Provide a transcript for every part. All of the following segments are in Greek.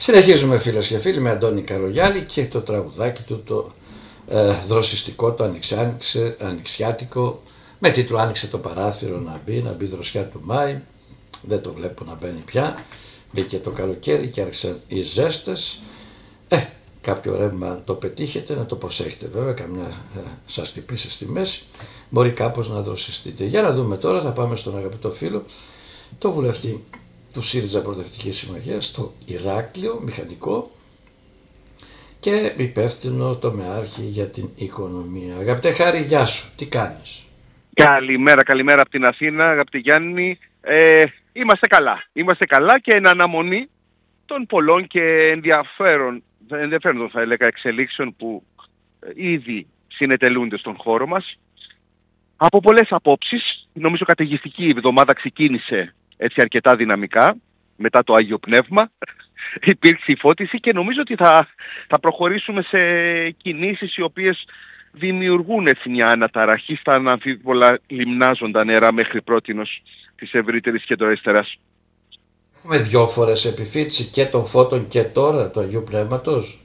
Συνεχίζουμε φίλες και φίλοι με Αντώνη Καρογιάλη και το τραγουδάκι του το δροσιστικό, το ανοιξιάτικο, με τίτλο «Άνοιξε το παράθυρο να μπει δροσιά του Μάη». Δεν το βλέπω να μπαίνει πια, μπήκε το καλοκαίρι και άρχισαν οι ζέστες. Κάποιο ρεύμα το πετύχετε, να το προσέχετε βέβαια, καμιά σας χτυπήσει στη μέση, μπορεί κάπως να δροσιστείτε. Για να δούμε τώρα, θα πάμε στον αγαπητό φίλο, το βουλευτή του ΣΥΡΙΖΑ Προοδευτικής Συμμαχίας, στο Ηράκλειο, μηχανικό και υπεύθυνο τομεάρχη για την οικονομία. Αγαπητέ Χάρη, γεια σου, τι κάνεις? Καλημέρα από την Αθήνα, αγαπητέ Γιάννη. Είμαστε καλά και εν αναμονή των πολλών και ενδιαφέροντων θα έλεγα εξελίξεων που ήδη συνετελούνται στον χώρο μας. Από πολλές απόψεις, νομίζω καταιγιστική εβδομάδα ξεκίνησε έτσι αρκετά δυναμικά μετά το Άγιο Πνεύμα. Υπήρξε η φώτιση και νομίζω ότι θα προχωρήσουμε σε κινήσεις οι οποίες δημιουργούν έτσι μια αναταραχή στα αναμφίβολα λιμνάζοντα νερά μέχρι πρότινος της ευρύτερης κεντροαριστεράς. Έχουμε 2 φορές επιφύτηση και των φώτων και τώρα του Αγίου Πνεύματος.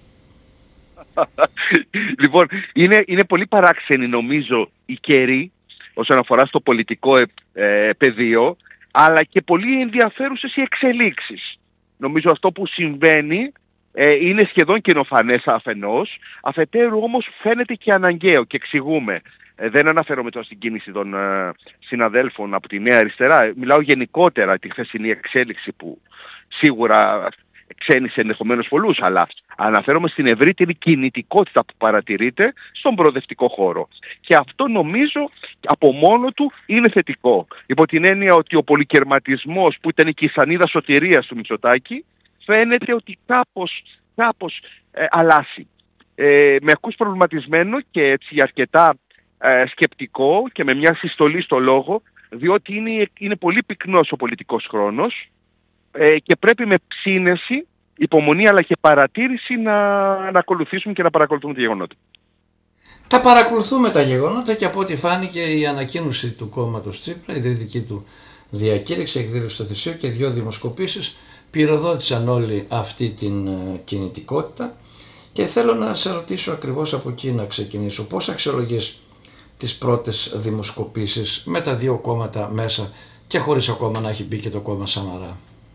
Λοιπόν, είναι πολύ παράξενη νομίζω η καιρή όσον αφορά στο πολιτικό πεδίο, αλλά και πολύ ενδιαφέρουσες οι εξελίξεις. Νομίζω αυτό που συμβαίνει είναι σχεδόν καινοφανές αφενός, αφετέρου όμως φαίνεται και αναγκαίο και εξηγούμε. Δεν αναφέρομαι τώρα στην κίνηση των συναδέλφων από τη Νέα Αριστερά, μιλάω γενικότερα τη χθεσινή εξέλιξη που σίγουρα ξένησε ενδεχομένως πολλούς, αλλά αναφέρομαι στην ευρύτερη κινητικότητα που παρατηρείται στον προοδευτικό χώρο. Και αυτό νομίζω από μόνο του είναι θετικό. Υπό την έννοια ότι ο πολυκερματισμός που ήταν και η σανίδα σωτηρίας του Μητσοτάκη φαίνεται ότι κάπως αλλάζει. Με ακούς προβληματισμένο και έτσι αρκετά σκεπτικό και με μια συστολή στο λόγο, διότι είναι πολύ πυκνός ο πολιτικός χρόνος και πρέπει με ψήνεση, υπομονή αλλά και παρατήρηση να ακολουθήσουμε και να παρακολουθούμε τα γεγονότα. Τα παρακολουθούμε τα γεγονότα και από ό,τι φάνηκε η ανακοίνωση του κόμματος Τσίπρα, η ιδρυτική του διακήρυξη, εκδήλωση στο Θησίο και 2 δημοσκοπήσεις πυροδότησαν όλη αυτή την κινητικότητα και θέλω να σε ρωτήσω ακριβώς από εκεί να ξεκινήσω. Πώς αξιολογείς τις πρώτες δημοσκοπήσεις με τα 2 κόμματα μέσα και χωρίς ακόμα να έχει μπει και το κόμμα Σαμαρά?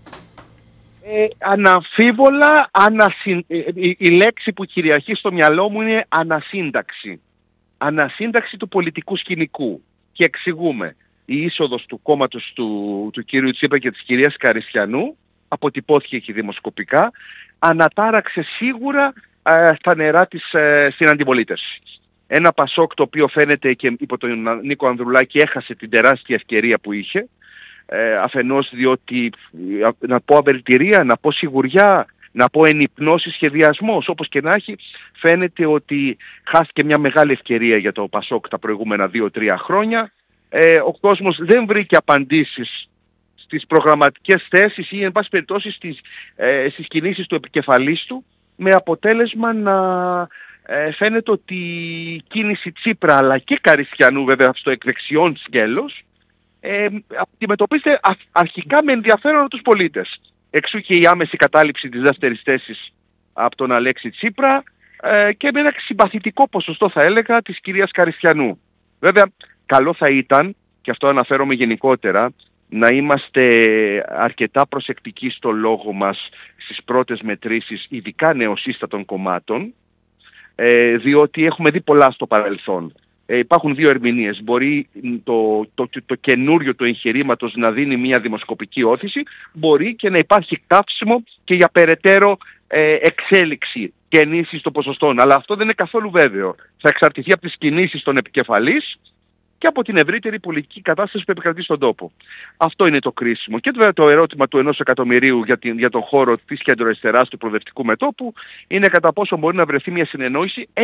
Αναμφίβολα, η λέξη που κυριαρχεί στο μυαλό μου είναι ανασύνταξη. Ανασύνταξη του πολιτικού σκηνικού. Και εξηγούμε. Η είσοδος του κόμματος του κυρίου Τσίπρα και της κυρίας Καριστιανού, αποτυπώθηκε και δημοσκοπικά, ανατάραξε σίγουρα στα νερά της στην αντιπολίτευση. Ένα Πασόκ το οποίο φαίνεται και υπό τον Νίκο Ανδρουλάκη έχασε την τεράστια ευκαιρία που είχε, αφενός διότι να πω αβελτηρία, να πω σιγουριά, να πω ενυπνώση σχεδιασμός, όπως και να έχει, φαίνεται ότι χάθηκε μια μεγάλη ευκαιρία για το Πασόκ τα προηγούμενα 2-3 χρόνια. Ο κόσμος δεν βρήκε απαντήσεις στις προγραμματικές θέσεις ή εν πάση περιπτώσει στις κινήσεις του επικεφαλής του, με αποτέλεσμα να φαίνεται ότι η κίνηση Τσίπρα αλλά και Καριστιανού βέβαια στο εκδεξιόν σκέλος αντιμετωπίζεται αρχικά με ενδιαφέρον από τους πολίτες. Εξού και η άμεση κατάληψη της δεύτερης θέσης από τον Αλέξη Τσίπρα και με ένα συμπαθητικό ποσοστό θα έλεγα της κυρίας Καριστιανού. Βέβαια καλό θα ήταν, και αυτό αναφέρομαι γενικότερα, να είμαστε αρκετά προσεκτικοί στο λόγο μας στις πρώτες μετρήσεις, ειδικά νεοσύστατων κομμάτων, διότι έχουμε δει πολλά στο παρελθόν. Υπάρχουν 2 ερμηνείες. Μπορεί το καινούριο του εγχειρήματος να δίνει μια δημοσκοπική όθηση, μπορεί και να υπάρχει καύσιμο και για περαιτέρω εξέλιξη και ενίσχυση των ποσοστών. Αλλά αυτό δεν είναι καθόλου βέβαιο. Θα εξαρτηθεί από τις κινήσεις των επικεφαλής και από την ευρύτερη πολιτική κατάσταση που επικρατεί στον τόπο. Αυτό είναι το κρίσιμο. Και βέβαια το ερώτημα του 1 εκατομμυρίου για τον χώρο της κεντροαριστεράς του προοδευτικού μετώπου είναι κατά πόσο μπορεί να βρεθεί μια συνεννόηση